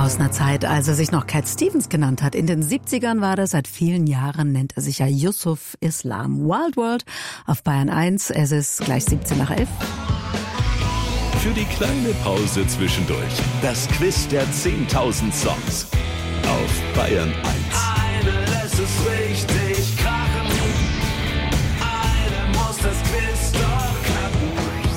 Aus einer Zeit, als er sich noch Cat Stevens genannt hat. In den 70ern war das, seit vielen Jahren nennt er sich ja Yusuf Islam. Wild World auf Bayern 1, es ist gleich 17:11. Für die kleine Pause zwischendurch. Das Quiz der 10.000 Songs auf Bayern 1. Eine lässt es richtig krachen. Eine muss das Quiz doch knacken.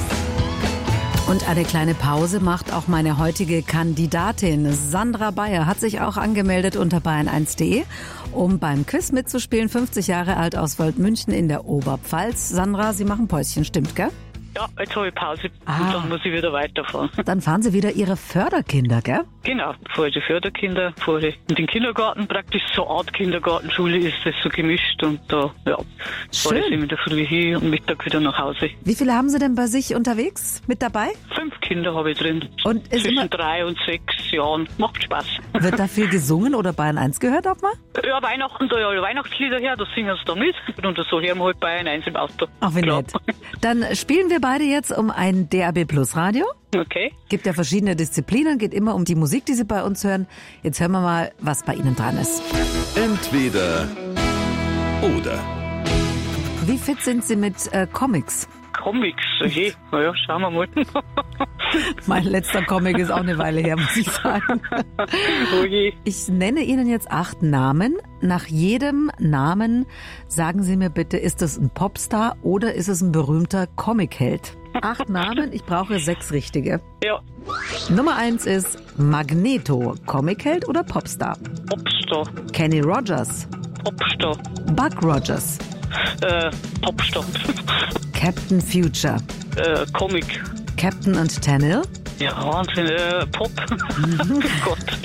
Und eine kleine Pause macht auch meine heutige Kandidatin. Sandra Bayer hat sich auch angemeldet unter bayern1.de, um beim Quiz mitzuspielen. 50 Jahre alt aus Waldmünchen in der Oberpfalz. Sandra, Sie machen Päuschen, stimmt, gell? Ja, jetzt habe ich Pause und dann muss ich wieder weiterfahren. Dann fahren Sie wieder Ihre Förderkinder, gell? Genau, vor die Förderkinder, vor in den Kindergarten, praktisch so Art Kindergartenschule ist das so gemischt und da, ja, fahre ich in der Früh hin und Mittag wieder nach Hause. Wie viele haben Sie denn bei sich unterwegs mit dabei? 5 Kinder habe ich drin. Und ist zwischen immer 3 und 6 Jahren. Macht Spaß. Wird da viel gesungen oder Bayern 1 gehört auch mal? Ja, Weihnachten, da ja alle Weihnachtslieder her, da singen sie da mit. Und das so hören wir halt Bayern 1 im Auto. Ach, wie Klar. nett. Dann spielen wir beide jetzt um ein DAB Plus Radio. Okay. Gibt ja verschiedene Disziplinen, geht immer um die Musik, die Sie bei uns hören. Jetzt hören wir mal, was bei Ihnen dran ist. Entweder oder. Wie fit sind Sie mit Comics? Comics, okay. Naja, schauen wir mal. Mein letzter Comic ist auch eine Weile her, muss ich sagen. Okay. Ich nenne Ihnen jetzt 8 Namen. Nach jedem Namen sagen Sie mir bitte, ist es ein Popstar oder ist es ein berühmter Comicheld? 8 Namen, ich brauche 6 richtige. Ja, Nummer 1 ist Magneto, Comicheld oder Popstar? Popstar. Kenny Rogers, Popstar. Buck Rogers, Popstar. Captain Future, Comic. Captain und Tennille, Ja, Wahnsinn, Pop. Gott.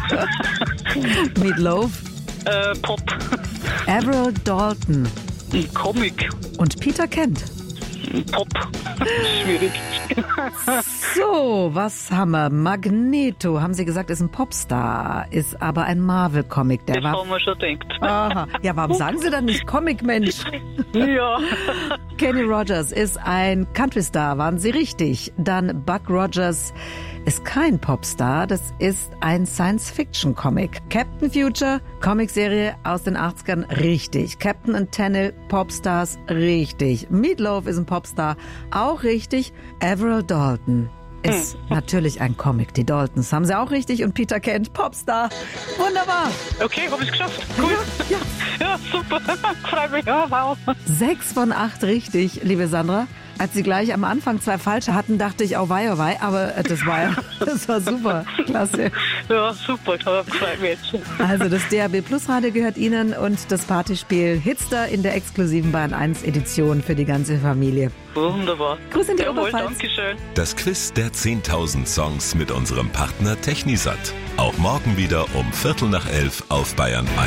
Meatloaf, Pop. Avril Dalton Comic. und Peter Kent. Pop. Schwierig. So, was haben wir? Magneto, haben Sie gesagt, ist ein Popstar, ist aber ein Marvel-Comic. Der Das war. haben wir schon gedacht. Aha. Ja, warum sagen Sie dann nicht Comic-Mensch? Ja. Kenny Rogers ist ein Country-Star, waren Sie richtig. Dann Buck Rogers ist kein Popstar, das ist ein Science-Fiction-Comic. Captain Future, Comicserie aus den 80ern, richtig. Captain und Tennille, Popstars, richtig. Meatloaf ist ein Popstar, auch richtig. Avril Dalton ist natürlich ein Comic. Die Daltons haben Sie auch richtig. Und Peter Kent, Popstar. Wunderbar. Okay, habe ich es geschafft. Cool. Ja. Ja, super. Freut mich. Ja, wow. 6 von 8 richtig, liebe Sandra. Als Sie gleich am Anfang 2 falsche hatten, dachte ich, oh wei, aber das war super, klasse. Ja, super. Freut mich jetzt. Also das DAB Plus Radio gehört Ihnen und das Partyspiel Hitster in der exklusiven Bayern 1 Edition für die ganze Familie. Wunderbar. Grüß in die Jawohl, Oberpfalz. Dankeschön. Das Quiz der 10.000 Songs mit unserem Partner Technisat. Auch morgen wieder um 11:45 auf Bayern 1.